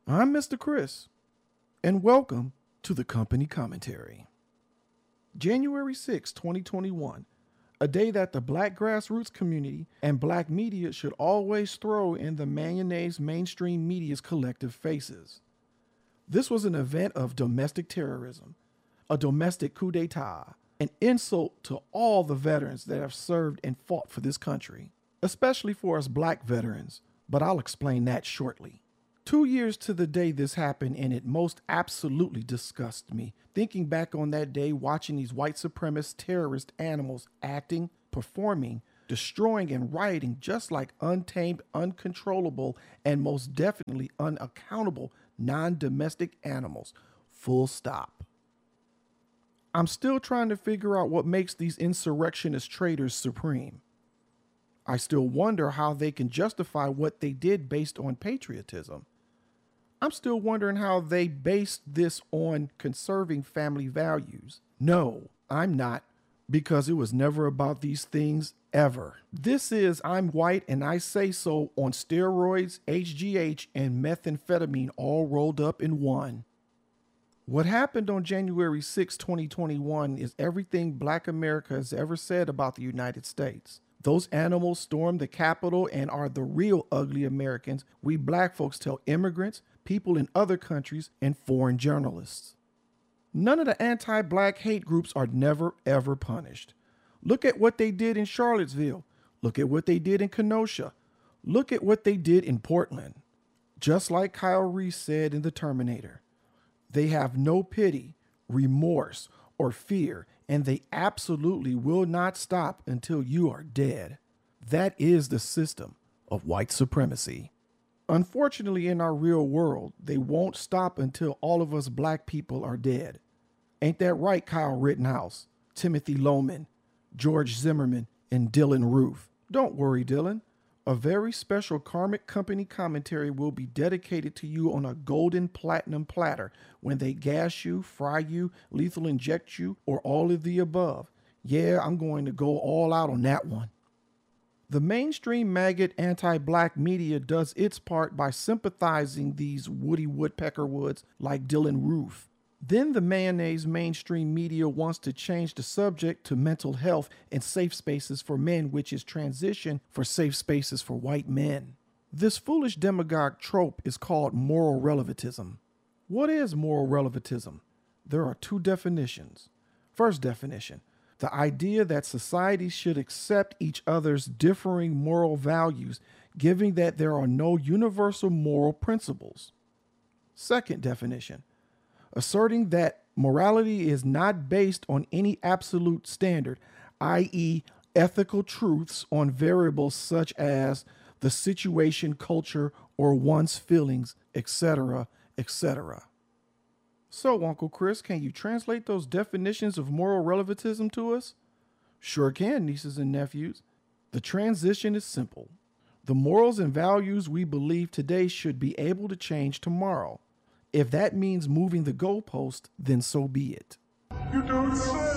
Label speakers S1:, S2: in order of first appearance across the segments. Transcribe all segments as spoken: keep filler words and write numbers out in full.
S1: I'm Mister Chris, and welcome to the Company Commentary. January sixth, twenty twenty-one, a day that the Black grassroots community and Black media should always throw in the mayonnaise mainstream media's collective faces. This was an event of domestic terrorism, a domestic coup d'etat, an insult to all the veterans that have served and fought for this country, especially for us Black veterans, but I'll explain that shortly. Two years to the day this happened, and it most absolutely disgusts me. Thinking back on that day, watching these white supremacist terrorist animals acting, performing, destroying, and rioting just like untamed, uncontrollable, and most definitely unaccountable non-domestic animals. Full stop. I'm still trying to figure out what makes these insurrectionist traitors supreme. I still wonder how they can justify what they did based on patriotism. I'm still wondering how they based this on conserving family values. No, I'm not, because it was never about these things ever. This is I'm white and I say so on steroids, H G H, and methamphetamine all rolled up in one. What happened on January sixth, twenty twenty-one is everything Black America has ever said about the United States. Those animals stormed the Capitol and are the real ugly Americans we Black folks tell immigrants, people in other countries, and foreign journalists. None of the anti-Black hate groups are never, ever punished. Look at what they did in Charlottesville. Look at what they did in Kenosha. Look at what they did in Portland. Just like Kyle Reese said in The Terminator, they have no pity, remorse, or fear, and they absolutely will not stop until you are dead. That is the system of white supremacy. Unfortunately, in our real world, they won't stop until all of us Black people are dead. Ain't that right, Kyle Rittenhouse, Timothy Loman, George Zimmerman, and Dylan Roof? Don't worry, Dylan. A very special Karmic Company commentary will be dedicated to you on a golden platinum platter when they gas you, fry you, lethal inject you, or all of the above. Yeah, I'm going to go all out on that one. The mainstream maggot anti-Black media does its part by sympathizing these Woody Woodpecker Woods like Dylan Roof. Then the mayonnaise mainstream media wants to change the subject to mental health and safe spaces for men, which is transition for safe spaces for white men. This foolish demagogue trope is called moral relativism. What is moral relativism? There are two definitions. First definition, the idea that society should accept each other's differing moral values, given that there are no universal moral principles. Second definition, asserting that morality is not based on any absolute standard, that is ethical truths on variables such as the situation, culture, or one's feelings, et cetera, et cetera. So, Uncle Chris, can you translate those definitions of moral relativism to us? Sure can, nieces and nephews. The transition is simple. The morals and values we believe today should be able to change tomorrow. If that means moving the goalpost, then so be it.
S2: You don't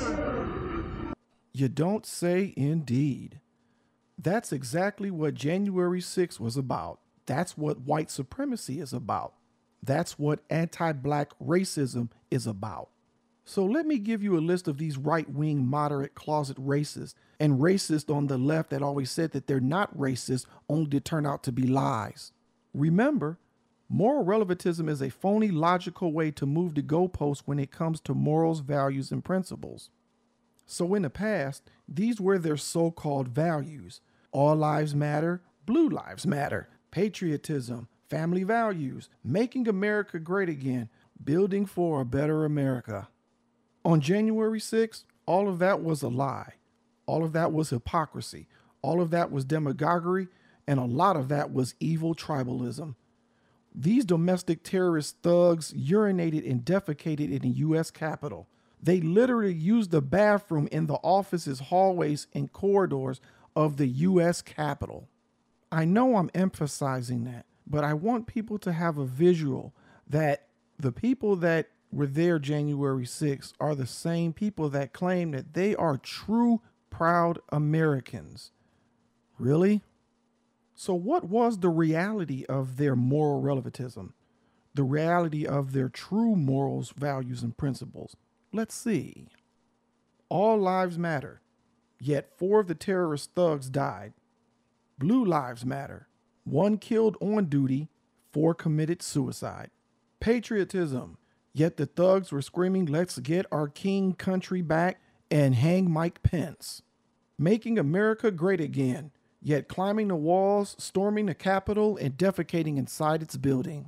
S2: say.
S1: You don't say indeed. That's exactly what January sixth was about. That's what white supremacy is about. That's what anti-Black racism is about. So let me give you a list of these right-wing moderate closet racists and racists on the left that always said that they're not racist only to turn out to be lies. Remember, moral relativism is a phony logical way to move the goalpost when it comes to morals, values, and principles. So in the past, these were their so-called values. All lives matter, blue lives matter, patriotism, family values, making America great again, building for a better America. On January sixth, all of that was a lie. All of that was hypocrisy. All of that was demagoguery, and a lot of that was evil tribalism. These domestic terrorist thugs urinated and defecated in the U S Capitol. They literally used the bathroom in the offices, hallways, and corridors of the U S Capitol. I know I'm emphasizing that, but I want people to have a visual that the people that were there January sixth are the same people that claim that they are true, proud Americans. Really? So what was the reality of their moral relativism? the reality of their true morals, values, and principles. Let's see. All lives matter, yet four of the terrorist thugs died. Blue lives matter. One killed on duty, four committed suicide. Patriotism, yet the thugs were screaming, "Let's get our king country back and hang Mike Pence." Making America great again, yet climbing the walls, storming the Capitol, and defecating inside its building.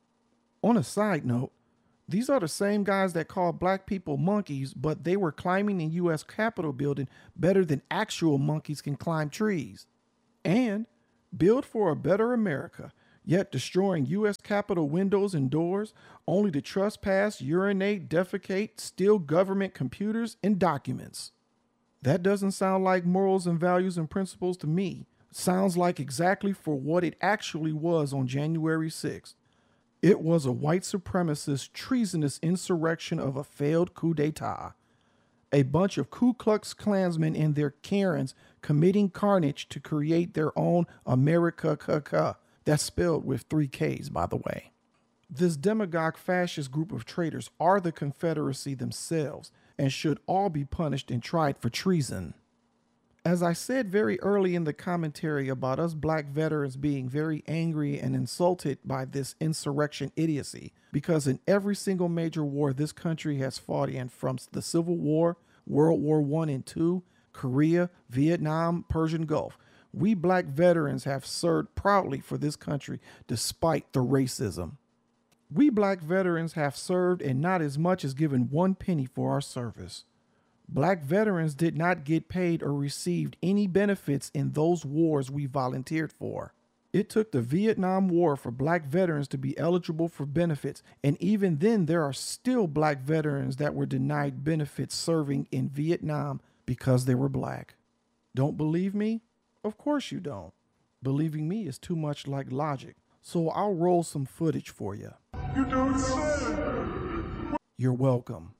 S1: On a side note, these are the same guys that called black people monkeys, but they were climbing the U S Capitol building better than actual monkeys can climb trees. And build for a better America, yet destroying U S Capitol windows and doors, only to trespass, urinate, defecate, steal government computers and documents. That doesn't sound like morals and values and principles to me. Sounds like exactly for what it actually was on January sixth. It was a white supremacist, treasonous insurrection of a failed coup d'etat. A bunch of Ku Klux Klansmen and their Karens committing carnage to create their own America. That's spelled with three K's, by the way. This demagogue fascist group of traitors are the Confederacy themselves and should all be punished and tried for treason. As I said very early in the commentary about us black veterans being very angry and insulted by this insurrection idiocy, because in every single major war this country has fought in, from the Civil War, World War One and Two, Korea, Vietnam, Persian Gulf, we black veterans have served proudly for this country despite the racism. We black veterans have served and not as much as given one penny for our service. Black veterans did not get paid or received any benefits in those wars we volunteered for. It took the Vietnam War for black veterans to be eligible for benefits, and even then there are still black veterans that were denied benefits serving in Vietnam because they were black. Don't believe me? Of course you don't. Believing me is too much like logic, so I'll roll some footage for you.
S2: You don't say.
S1: You're welcome.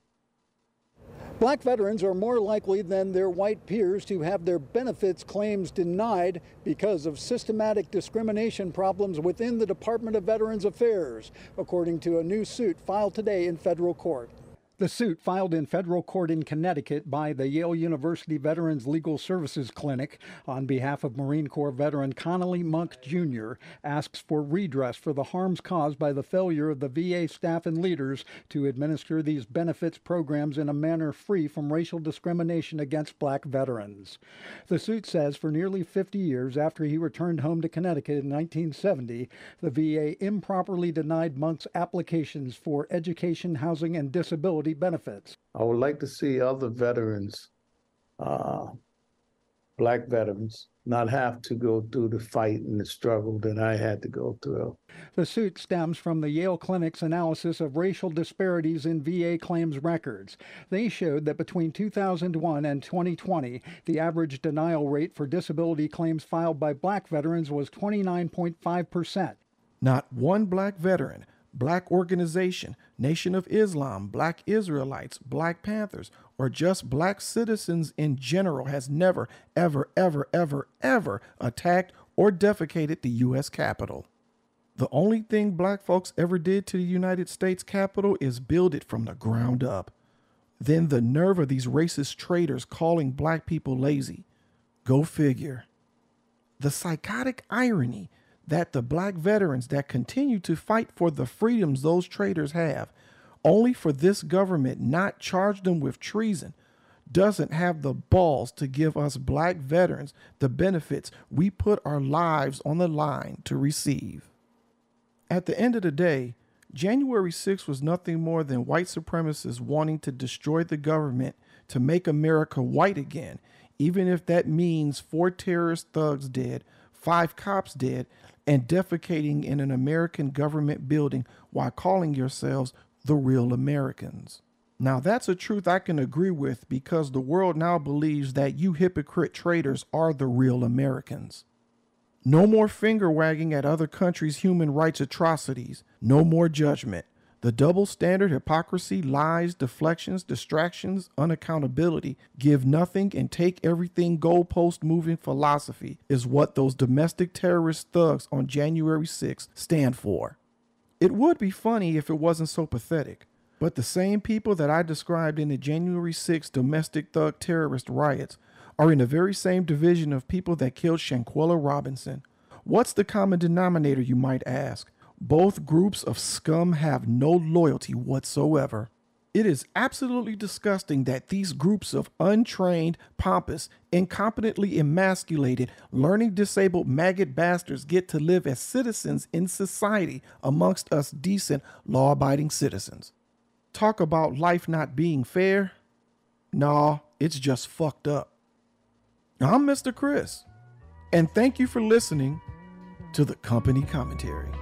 S3: Black veterans are more likely than their white peers to have their benefits claims denied because of systematic discrimination problems within the Department of Veterans Affairs, according to a new suit filed today in federal court. The suit, filed in federal court in Connecticut by the Yale University Veterans Legal Services Clinic on behalf of Marine Corps veteran Connolly Monk Junior, asks for redress for the harms caused by the failure of the V A staff and leaders to administer these benefits programs in a manner free from racial discrimination against black veterans. The suit says for nearly fifty years after he returned home to Connecticut in nineteen seventy, the V A improperly denied Monk's applications for education, housing, and disability benefits.
S4: I would like to see other veterans, uh, black veterans, not have to go through the fight and the struggle that I had to go through.
S3: The suit stems from the Yale Clinic's analysis of racial disparities in V A claims records. They showed that between two thousand one and twenty twenty, the average denial rate for disability claims filed by black veterans was twenty-nine point five percent.
S1: Not one black veteran, black organization, Nation of Islam, Black Israelites, Black Panthers, or just black citizens in general has never, ever, ever, ever, ever attacked or defecated the U S Capitol. The only thing black folks ever did to the United States Capitol is build it from the ground up. Then the nerve of these racist traitors calling black people lazy. Go figure. The psychotic irony that the black veterans that continue to fight for the freedoms those traitors have, only for this government not charge them with treason, doesn't have the balls to give us black veterans the benefits we put our lives on the line to receive. At the end of the day, January sixth was nothing more than white supremacists wanting to destroy the government to make America white again, even if that means four terrorist thugs dead, five cops dead, and defecating in an American government building while calling yourselves the real Americans. Now that's a truth I can agree with, because the world now believes that you hypocrite traitors are the real Americans. No more finger wagging at other countries' human rights atrocities. No more judgment. The double standard, hypocrisy, lies, deflections, distractions, unaccountability, give nothing and take everything goalpost moving philosophy is what those domestic terrorist thugs on January sixth stand for. It would be funny if it wasn't so pathetic, but the same people that I described in the January sixth domestic thug terrorist riots are in the very same division of people that killed Shanquella Robinson. What's the common denominator, you might ask? Both groups of scum have no loyalty whatsoever. It is absolutely disgusting that these groups of untrained, pompous, incompetently emasculated, learning disabled maggot bastards get to live as citizens in society amongst us decent, law-abiding citizens. Talk about life not being fair? Nah, it's just fucked up. I'm Mister Chris, and thank you for listening to the Company Commentary.